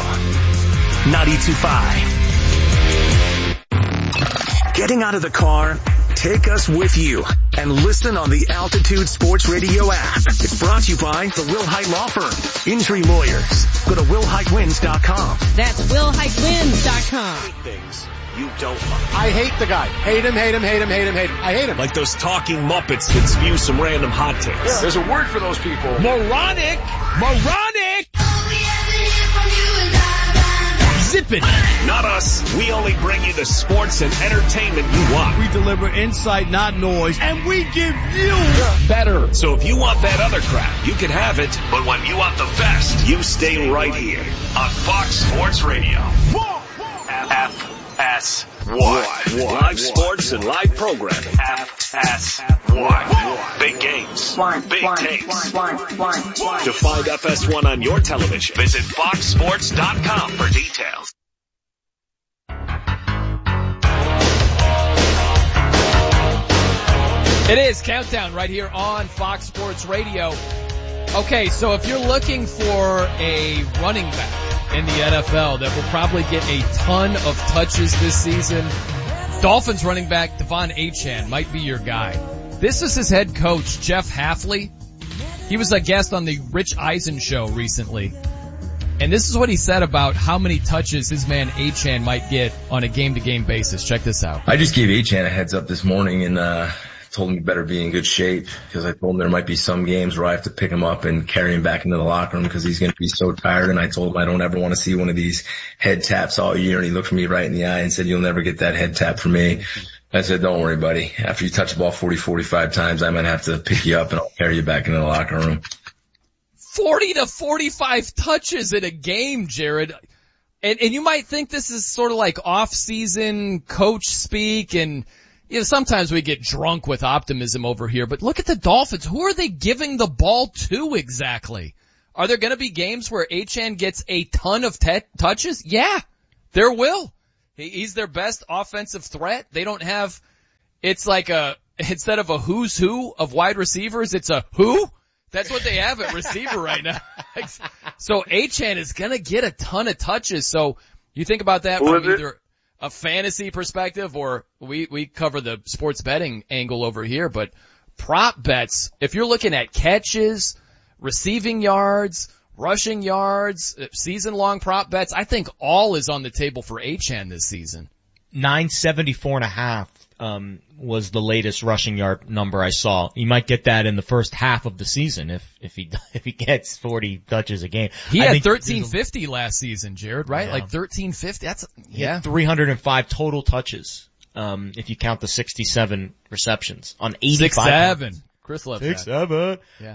92.5. Getting out of the car? Take us with you and listen on the Altitude Sports Radio app. It's brought to you by the Will Height Law Firm. Injury lawyers. Go to willheightwins.com. That's willheightwins.com. Things you don't like. I hate the guy. Hate him. I hate him. Like those talking Muppets that spew some random hot takes. Yeah. There's a word for those people. Moronic. Zippin'. Not us. We only bring you the sports and entertainment you want. We deliver insight, not noise, and we give you better. So if you want that other crap, you can have it. But when you want the best, you stay right here on Fox Sports Radio. FS1. Live sports and live programming. FS1. Big games. Big takes. To find FS1 on your television, visit foxsports.com for details. It is Countdown right here on Fox Sports Radio. Okay, so if you're looking for a running back in the NFL that will probably get a ton of touches this season, Dolphins running back Devon Achane might be your guy. This is his head coach, Jeff Hafley. He was a guest on the Rich Eisen show recently. And this is what he said about how many touches his man Achane might get on a game-to-game basis. Check this out. I just gave Achane a heads up this morning and told him he better be in good shape because I told him there might be some games where I have to pick him up and carry him back into the locker room because he's going to be so tired. And I told him I don't ever want to see one of these head taps all year. And he looked me right in the eye and said, "You'll never get that head tap from me." I said, "Don't worry, buddy. After you touch the ball 40, 45 times, I might have to pick you up and I'll carry you back into the locker room." 40 to 45 touches in a game, Jared. And you might think this is sort of like off-season coach speak, and sometimes we get drunk with optimism over here, but look at the Dolphins. Who are they giving the ball to exactly? Are there going to be games where Achane gets a ton of touches? Yeah, there will. He's their best offensive threat. They don't have, it's like instead of a who's who of wide receivers, it's a who? That's what they have at receiver right now. So Achane is going to get a ton of touches. So you think about that from either a fantasy perspective or we cover the sports betting angle over here, but prop bets, if you're looking at catches, receiving yards, rushing yards, season-long prop bets, I think all is on the table for Achane this season. 974.5. Was the latest rushing yard number I saw. You might get that in the first half of the season if he gets 40 touches a game. He had 1350 last season, Jared, right? Yeah. Like 1350. That's, he had 305 total touches, if you count the 67 receptions on 85. 6-7. Chris loves that. 6-7.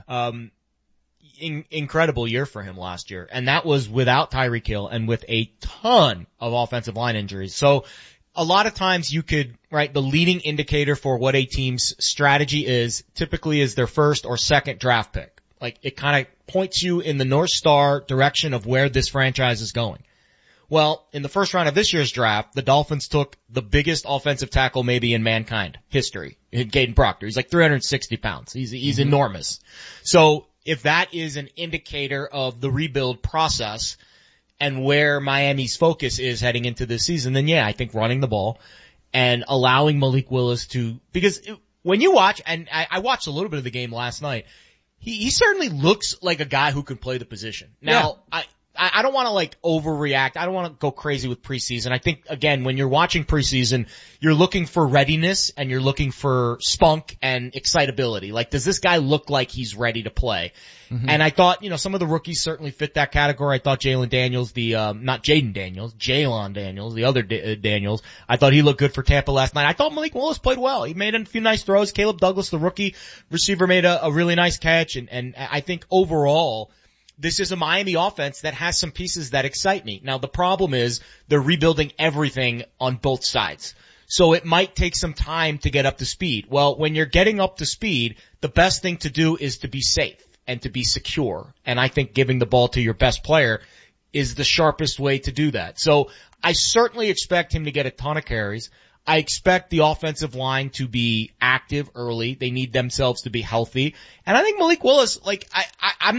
Yeah. Incredible year for him last year. And that was without Tyreek Hill and with a ton of offensive line injuries. So, a lot of times you could, right, the leading indicator for what a team's strategy is typically is their first or second draft pick. Like, it kind of points you in the North Star direction of where this franchise is going. Well, in the first round of this year's draft, the Dolphins took the biggest offensive tackle maybe in mankind history, Gaden Proctor. He's like 360 pounds. He's enormous. So, if that is an indicator of the rebuild process, and where Miami's focus is heading into this season, then yeah, I think running the ball and allowing Malik Willis to, because when you watch, and I watched a little bit of the game last night, he certainly looks like a guy who can play the position. Now, yeah. I don't want to like overreact. I don't want to go crazy with preseason. I think again, when you're watching preseason, you're looking for readiness and you're looking for spunk and excitability. Like, does this guy look like he's ready to play? Mm-hmm. And I thought, some of the rookies certainly fit that category. I thought Jalon Daniels, not Jaden Daniels, Jalon Daniels, the other Daniels, I thought he looked good for Tampa last night. I thought Malik Willis played well. He made a few nice throws. Caleb Douglas, the rookie receiver, made a really nice catch. And I think overall, this is a Miami offense that has some pieces that excite me. Now the problem is they're rebuilding everything on both sides. So it might take some time to get up to speed. Well, when you're getting up to speed, the best thing to do is to be safe and to be secure. And I think giving the ball to your best player is the sharpest way to do that. So I certainly expect him to get a ton of carries. I expect the offensive line to be active early. They need themselves to be healthy. And I think Malik Willis, I'm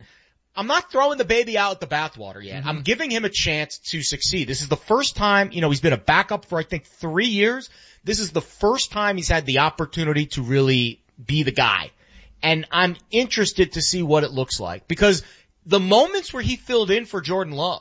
not throwing the baby out with the bathwater yet. Mm-hmm. I'm giving him a chance to succeed. This is the first time, he's been a backup for I think 3 years. This is the first time he's had the opportunity to really be the guy. And I'm interested to see what it looks like, because the moments where he filled in for Jordan Love,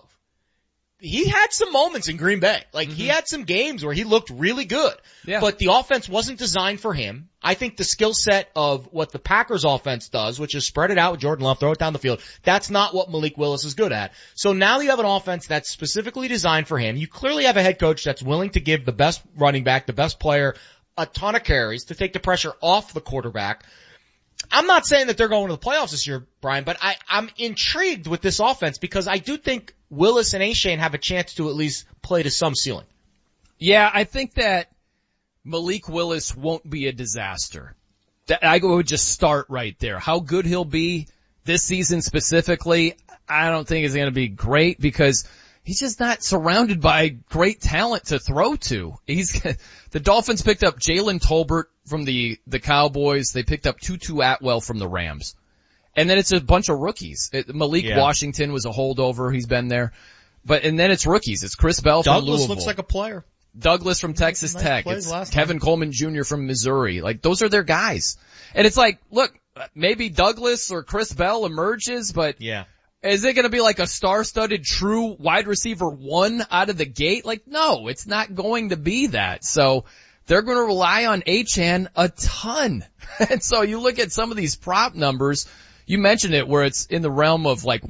he had some moments in Green Bay. Like, he had some games where he looked really good. Yeah. But the offense wasn't designed for him. I think the skill set of what the Packers offense does, which is spread it out with Jordan Love, throw it down the field, that's not what Malik Willis is good at. So now you have an offense that's specifically designed for him. You clearly have a head coach that's willing to give the best running back, the best player, a ton of carries to take the pressure off the quarterback. I'm not saying that they're going to the playoffs this year, Brian, but I'm intrigued with this offense because I do think Willis and Achane have a chance to at least play to some ceiling. Yeah, I think that Malik Willis won't be a disaster. I would just start right there. How good he'll be this season specifically, I don't think is going to be great because he's just not surrounded by great talent to throw to. The Dolphins picked up Jalen Tolbert from the Cowboys. They picked up Tutu Atwell from the Rams. And then it's a bunch of rookies. Malik Washington was a holdover. He's been there. And then it's rookies. It's Chris Bell from Louisville. Douglas looks like a player. Douglas from Texas Tech. It's Kevin Coleman Jr. from Missouri. Like, those are their guys. And it's like, look, maybe Douglas or Chris Bell emerges, but yeah. Is it going to be like a star-studded true wide receiver 1 out of the gate? Like, no, it's not going to be that. So they're going to rely on Achane a ton. And so you look at some of these prop numbers. You mentioned it where it's in the realm of like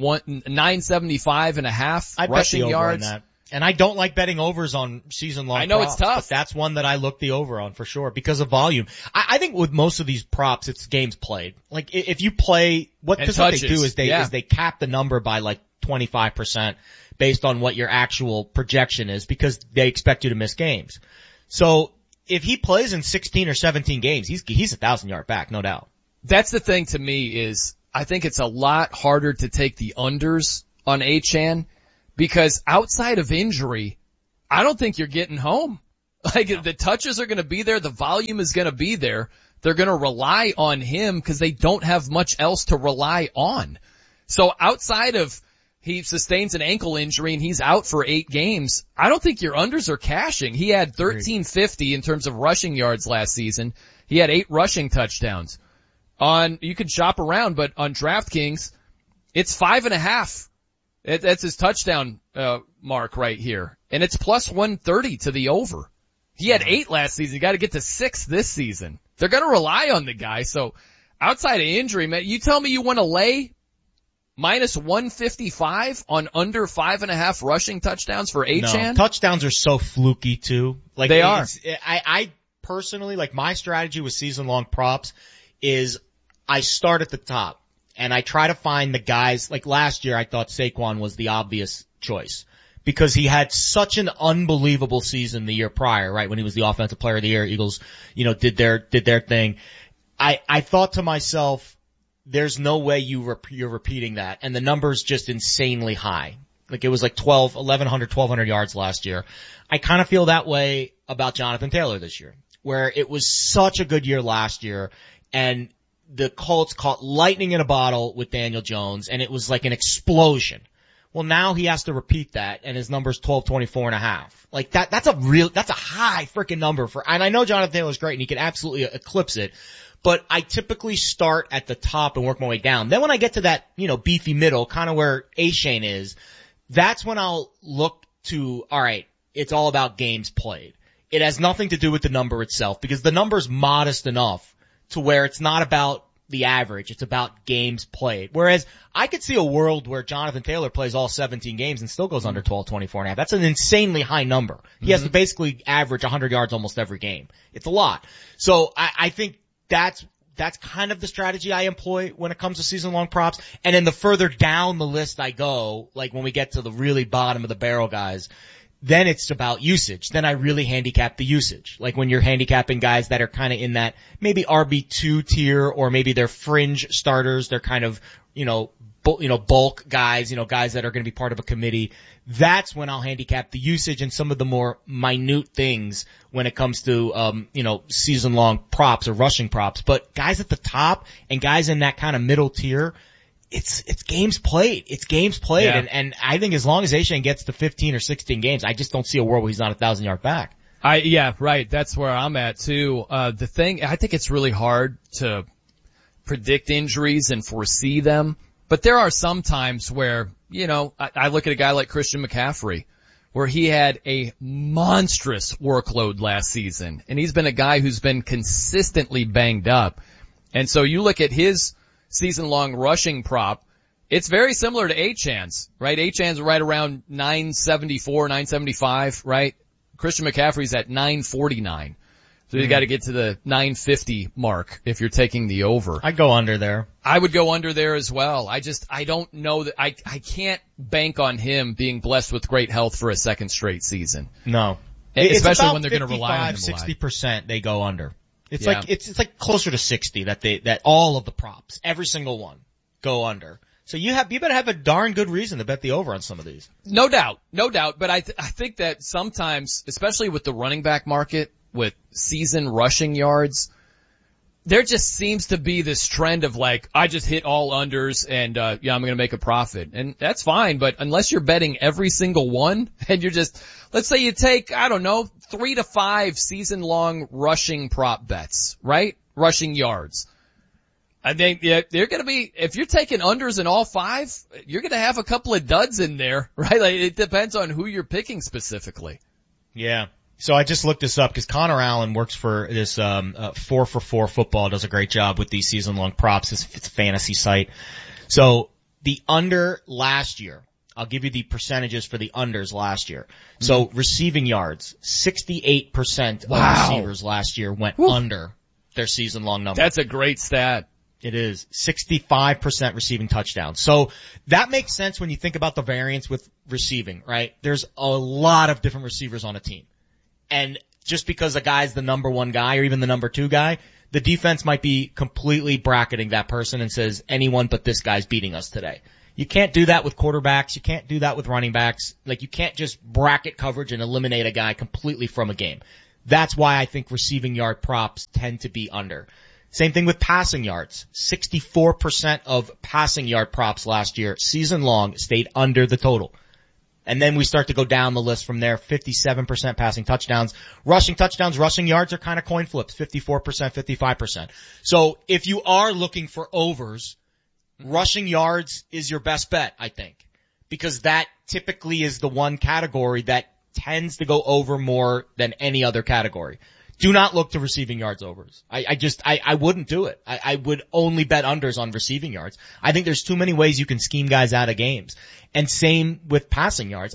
975.5 rushing yards. On that. And I don't like betting overs on season-long props. I know it's tough. But that's one that I look the over on for sure because of volume. I think with most of these props, it's games played. Like if you play, what they do is they cap the number by like 25% based on what your actual projection is because they expect you to miss games. So if he plays in 16 or 17 games, he's 1,000-yard back, no doubt. That's the thing to me is I think it's a lot harder to take the unders on Achane because outside of injury, I don't think you're getting home. Like the touches are going to be there. The volume is going to be there. They're going to rely on him because they don't have much else to rely on. So outside of he sustains an ankle injury and he's out for 8 games, I don't think your unders are cashing. He had 1350 in terms of rushing yards last season. He had 8 rushing touchdowns. You can shop around, but on DraftKings, it's 5.5. That's his touchdown, mark right here. And it's plus 130 to the over. He had 8 last season. You gotta get to 6 this season. They're gonna rely on the guy. So outside of injury, man, you tell me you want to lay minus 155 on under 5.5 rushing touchdowns for Achane? No, touchdowns are so fluky too. Like they are. I personally, like my strategy with season-long props is I start at the top and I try to find the guys, like last year I thought Saquon was the obvious choice because he had such an unbelievable season the year prior, right? When he was the offensive player of the year, Eagles, did their thing. I thought to myself, there's no way you're repeating that. And the number's just insanely high. Like it was like 1,200 yards last year. I kind of feel that way about Jonathan Taylor this year, where it was such a good year last year and the Colts caught lightning in a bottle with Daniel Jones and it was like an explosion. Well, now he has to repeat that and his number's 1224.5. Like that's a high freaking number and I know Jonathan Taylor's great and he can absolutely eclipse it, but I typically start at the top and work my way down. Then when I get to that, beefy middle, kind of where Achane is, that's when I'll look to, all right, it's all about games played. It has nothing to do with the number itself because the number's modest enough to where it's not about the average, it's about games played. Whereas I could see a world where Jonathan Taylor plays all 17 games and still goes under 1224.5. That's an insanely high number. He has to basically average 100 yards almost every game. It's a lot. So I think that's kind of the strategy I employ when it comes to season-long props. And then the further down the list I go, like when we get to the really bottom of the barrel guys, then it's about usage. Then I really handicap the usage. Like when you're handicapping guys that are kind of in that maybe RB2 tier or maybe they're fringe starters. They're kind of, bulk guys, guys that are going to be part of a committee. That's when I'll handicap the usage and some of the more minute things when it comes to, season-long props or rushing props. But guys at the top and guys in that kind of middle tier, it's games played. It's games played. Yeah. And I think as long as Achane gets to 15 or 16 games, I just don't see a world where he's not 1,000-yard back. Yeah, right. That's where I'm at too. I think it's really hard to predict injuries and foresee them, but there are some times where, I look at a guy like Christian McCaffrey, where he had a monstrous workload last season, and he's been a guy who's been consistently banged up. And so you look at his season-long rushing prop, it's very similar to Achane's, right? Achane's right around 974, 975, right? Christian McCaffrey's at 949. So you got to get to the 950 mark if you're taking the over. I'd go under there. I would go under there as well. I don't know that I can't bank on him being blessed with great health for a second straight season. No. Especially when they're going to rely on him 60% they go under. It's Yeah. like, it's like closer to 60 that all of the props, every single one, go under. So you better have a darn good reason to bet the over on some of these. No doubt. But I think that sometimes, especially with the running back market, with season rushing yards, there just seems to be this trend of like, I just hit all unders and, I'm going to make a profit. And that's fine, but unless you're betting every single one and you're just, let's say you take, 3 to 5 season long rushing prop bets, right? Rushing yards. I think they're going to be, if you're taking unders in all 5, you're going to have a couple of duds in there, right? Like, it depends on who you're picking specifically. Yeah. So I just looked this up because Connor Allen works for this 4for4 Football, does a great job with these season-long props. It's a fantasy site. So the under last year, I'll give you the percentages for the unders last year. So receiving yards, 68% of receivers last year went under their season-long number. That's a great stat. It is 65% receiving touchdowns. So that makes sense when you think about the variance with receiving, right? There's a lot of different receivers on a team. And just because a guy's the number 1 guy or even the number 2 guy, the defense might be completely bracketing that person and says anyone but this guy's beating us today. You can't do that with quarterbacks. You can't do that with running backs. Like, you can't just bracket coverage and eliminate a guy completely from a game. That's why I think receiving yard props tend to be under. Same thing with passing yards. 64% of passing yard props last year, season long, stayed under the total. And then we start to go down the list from there. 57% passing touchdowns. Rushing touchdowns, rushing yards are kind of coin flips. 54%, 55%. So if you are looking for overs, rushing yards is your best bet, I think. Because that typically is the one category that tends to go over more than any other category. Do not look to receiving yards overs. I wouldn't do it. I would only bet unders on receiving yards. I think there's too many ways you can scheme guys out of games. And same with passing yards.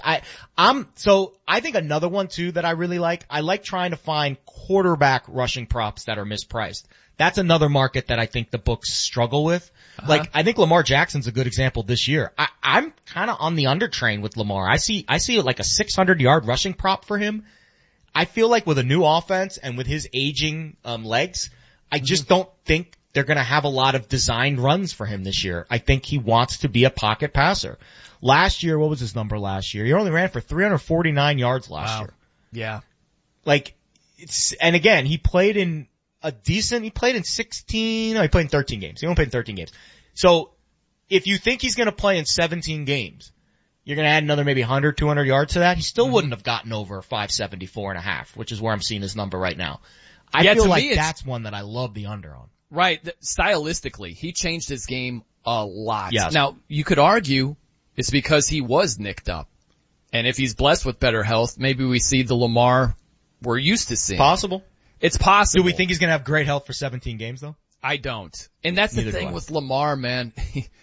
So I think another one too that I really like, I like trying to find quarterback rushing props that are mispriced. That's another market that I think the books struggle with. Like, I think Lamar Jackson's a good example this year. I'm kind of on the under train with Lamar. I see like a 600-yard rushing prop for him. I feel like with a new offense and with his aging legs, I just don't think they're going to have a lot of designed runs for him this year. I think he wants to be a pocket passer. Last year, what was his number last year? He only ran for 349 yards last year. Yeah. Like, and again, he played in 13 games. He only played in 13 games. So if you think he's going to play in 17 games, you're going to add another maybe 100, 200 yards to that. He still wouldn't have gotten over 574.5, which is where I'm seeing his number right now. I feel like that's one that I love the under on. Right. Stylistically, he changed his game a lot. Yes. Now, you could argue it's because he was nicked up. And if he's blessed with better health, maybe we see the Lamar we're used to seeing. Possible. It's possible. Do we think he's going to have great health for 17 games though? I don't. And that's the thing with Lamar, man.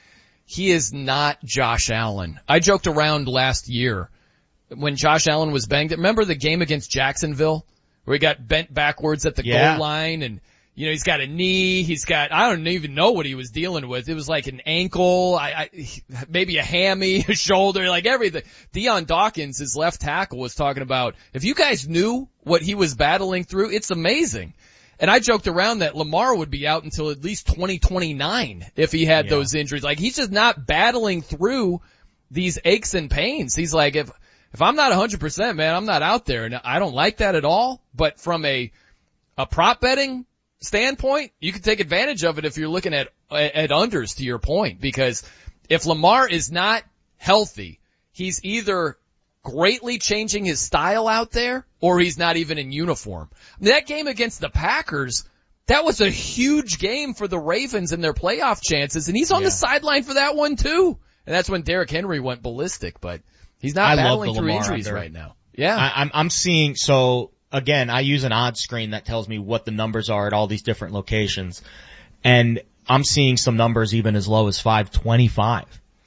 He is not Josh Allen. I joked around last year when Josh Allen was banged. Remember the game against Jacksonville where he got bent backwards at the goal line and, he's got a knee. I don't even know what he was dealing with. It was like an ankle, maybe a hammy, a shoulder, like everything. Deion Dawkins, his left tackle, was talking about, if you guys knew what he was battling through, it's amazing. And I joked around that Lamar would be out until at least 2029 if he had those injuries. Like, he's just not battling through these aches and pains. He's like, if I'm not 100%, man, I'm not out there. And I don't like that at all. But from a prop betting standpoint, you can take advantage of it if you're looking at unders, to your point. Because if Lamar is not healthy, he's either greatly changing his style out there, or he's not even in uniform. That game against the Packers, that was a huge game for the Ravens and their playoff chances, and he's on the sideline for that one too. And that's when Derrick Henry went ballistic, but he's not battling through injuries right now. Yeah. I'm seeing, so again, I use an odds screen that tells me what the numbers are at all these different locations, and I'm seeing some numbers even as low as 525.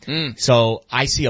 So I see a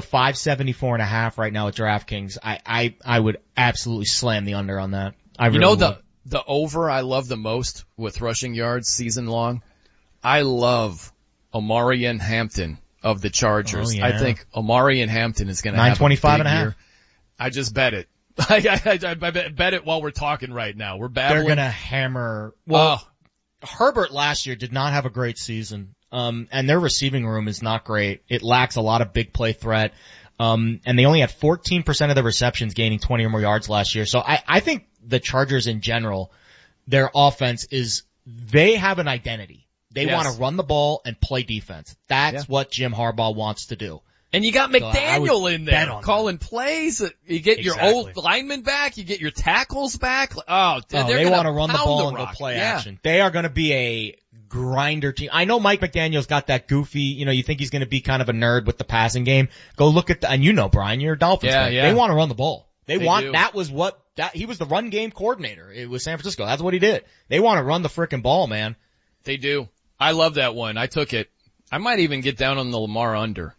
574.5 right now at DraftKings. I would absolutely slam the under on that. I really would. The over I love the most with rushing yards season long. I love Omarion Hampton of the Chargers. Oh, yeah. I think Omarion Hampton is going to have a big 925.5. year. I just bet it. I bet it while we're talking right now. We're battling. They're going to hammer. Well, Herbert last year did not have a great season. And their receiving room is not great. It lacks a lot of big play threat. And they only had 14% of the receptions gaining 20 or more yards last year. So I think the Chargers in general, their offense is they have an identity. They Yes. want to run the ball and play defense. That's what Jim Harbaugh wants to do. And you got McDaniel in there calling plays. You get your old linemen back. You get your tackles back. They want to run the ball and go play action. They are going to be a grinder team. I know Mike McDaniel's got that goofy, you think he's going to be kind of a nerd with the passing game. Go look at and Brian, you're a Dolphins fan. They want to run the ball. They want, do. He was the run game coordinator. It was San Francisco. That's what he did. They want to run the frickin' ball, man. They do. I love that one. I took it. I might even get down on the Lamar under.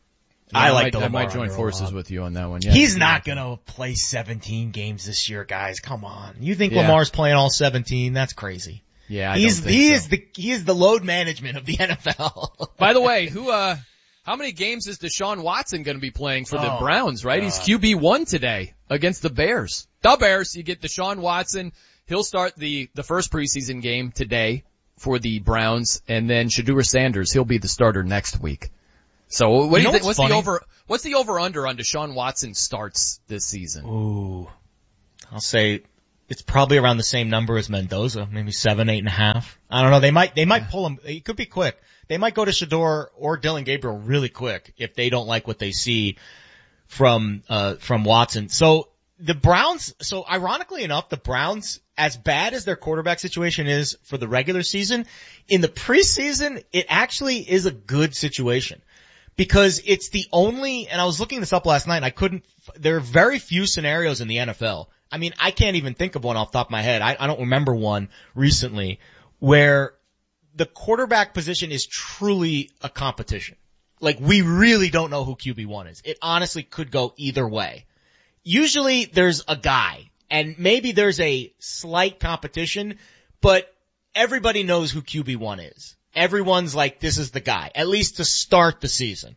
I might join forces with you on that one. Yeah, he's not going to play 17 games this year, guys. Come on. You think Lamar's playing all 17? That's crazy. Yeah, he is the load management of the NFL. By the way, how many games is Deshaun Watson going to be playing for the Browns, right? He's QB1 today against the Bears. The Bears, you get Deshaun Watson. He'll start the first preseason game today for the Browns, and then Shedeur Sanders, he'll be the starter next week. So what do you think? What's the over under on Deshaun Watson starts this season? Ooh. I'll say it's probably around the same number as Mendoza, maybe 7, 8.5. I don't know. They might pull him. It could be quick. They might go to Shedeur or Dylan Gabriel really quick if they don't like what they see from Watson. So the Browns, ironically enough, the Browns, as bad as their quarterback situation is for the regular season, in the preseason, it actually is a good situation. Because it's the only, and I was looking this up last night, there are very few scenarios in the NFL. I mean, I can't even think of one off the top of my head. I don't remember one recently where the quarterback position is truly a competition. Like, we really don't know who QB1 is. It honestly could go either way. Usually there's a guy, and maybe there's a slight competition, but everybody knows who QB1 is. Everyone's like, this is the guy, at least to start the season.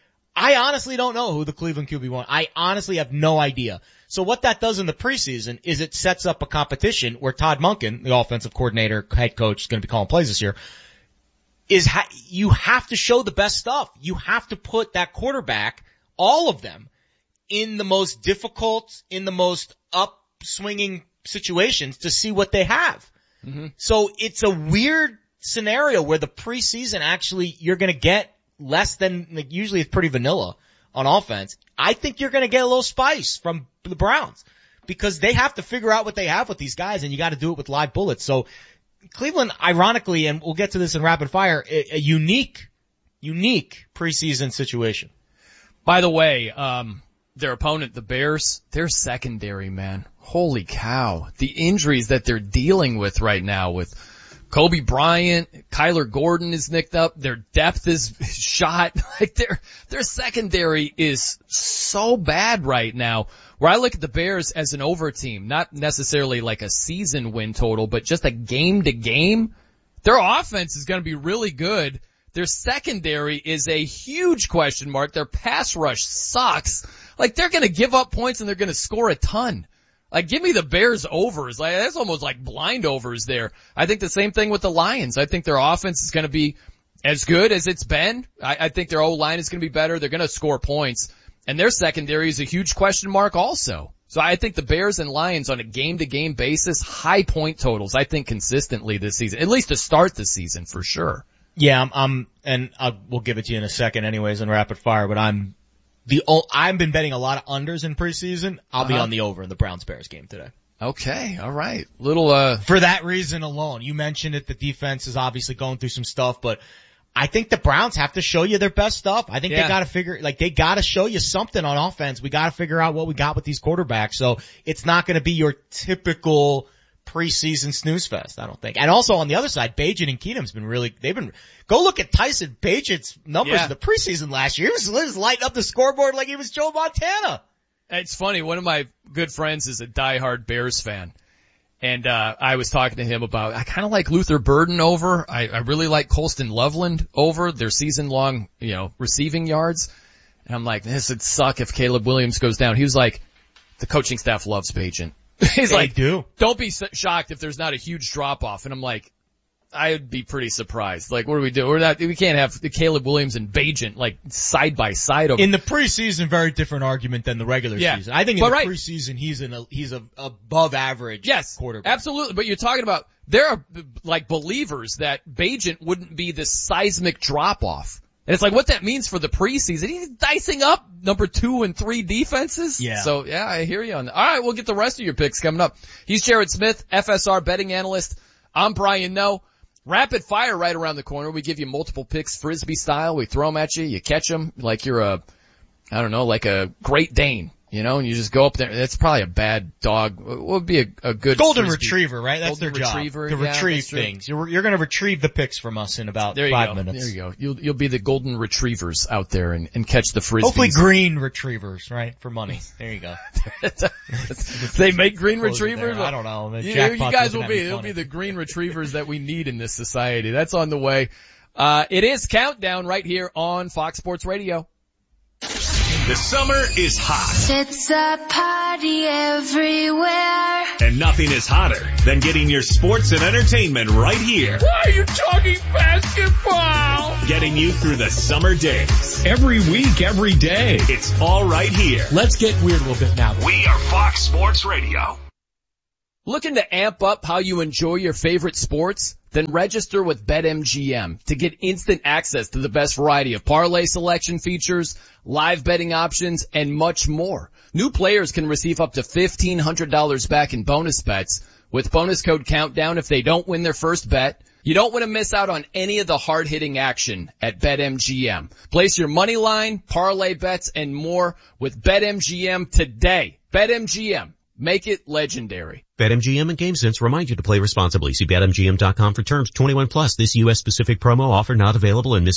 I honestly don't know who the Cleveland QB1. I honestly have no idea. So what that does in the preseason is it sets up a competition where Todd Monken, the offensive coordinator, head coach, is going to be calling plays this year, you have to show the best stuff. You have to put that quarterback, all of them, in the most difficult, in the most upswinging situations to see what they have. Mm-hmm. So it's a weird scenario where the preseason actually you're going to get less than, like, usually it's pretty vanilla on offense. I think you're going to get a little spice from the Browns because they have to figure out what they have with these guys, and you got to do it with live bullets. So Cleveland, ironically, and we'll get to this in rapid fire, a unique preseason situation. By the way, their opponent, the Bears, their secondary, man, holy cow, the injuries that they're dealing with right now with Kobe Bryant, Kyler Gordon is nicked up. Their depth is shot. Like their secondary is so bad right now. Where I look at the Bears as an over team, not necessarily like a season win total, but just a game to game. Their offense is going to be really good. Their secondary is a huge question mark. Their pass rush sucks. Like they're going to give up points and they're going to score a ton. Like, give me the Bears overs. Like, that's almost like blind overs there. I think the same thing with the Lions. I think their offense is going to be as good as it's been. I think their O-line is going to be better. They're going to score points. And their secondary is a huge question mark also. So I think the Bears and Lions on a game-to-game basis, high point totals, I think consistently this season. At least to start the season, for sure. Yeah, we'll give it to you in a second anyways in rapid fire, but I've been betting a lot of unders in preseason. I'll be on the over in the Browns-Bears game today. Okay, all right. For that reason alone, you mentioned it, the defense is obviously going through some stuff, but I think the Browns have to show you their best stuff. I think they gotta show you something on offense. We gotta figure out what we got with these quarterbacks. So it's not gonna be your typical preseason snooze fest, I don't think. And also on the other side, Bagent and Keenum's go look at Tyson Bagent's numbers in the preseason last year. He was lighting up the scoreboard like he was Joe Montana. It's funny, one of my good friends is a diehard Bears fan. And I was talking to him about, I kind of like Luther Burden over. I really like Colston Loveland over their season long, receiving yards. And I'm like, this would suck if Caleb Williams goes down. He was like, the coaching staff loves Bagent. He's like, don't be shocked if there's not a huge drop off. And I'm like, I'd be pretty surprised. Like, what do we do? We can't have the Caleb Williams and Bagent like side by side over. In the preseason, very different argument than the regular season. I think in the preseason he's a above average quarterback. Absolutely. But you're talking about there are like believers that Bagent wouldn't be this seismic drop off. And it's like what that means for the preseason. He's dicing up number 2 and 3 defenses. Yeah. So yeah, I hear you on that. All right, we'll get the rest of your picks coming up. He's Jared Smith, FSR betting analyst. I'm Brian Noe. Rapid fire right around the corner. We give you multiple picks, Frisbee style. We throw them at you. You catch them like you're like a Great Dane. You know, and you just go up there. That's probably a bad dog. What would be a good golden Frisbee? retriever, right? That's golden their job. Retriever. To retrieve things. You're going to retrieve the picks from us in about 5 minutes. There you go. You'll be the golden retrievers out there and catch the Frisbees. Hopefully green retrievers, right? For money. There you go. They make green retrievers? I don't know. You guys it'll be the green retrievers that we need in this society. That's on the way. It is Countdown right here on Fox Sports Radio. The summer is hot. It's a party everywhere. And nothing is hotter than getting your sports and entertainment right here. Why are you talking basketball? Getting you through the summer days. Every week, every day. It's all right here. Let's get weird a little bit now. We are Fox Sports Radio. Looking to amp up how you enjoy your favorite sports? Then register with BetMGM to get instant access to the best variety of parlay selection features, live betting options, and much more. New players can receive up to $1,500 back in bonus bets with bonus code Countdown if they don't win their first bet. You don't want to miss out on any of the hard-hitting action at BetMGM. Place your money line, parlay bets, and more with BetMGM today. BetMGM. Make it legendary. BetMGM and GameSense remind you to play responsibly. See BetMGM.com for terms. 21 plus. This U.S. specific promo offer not available in Mississippi.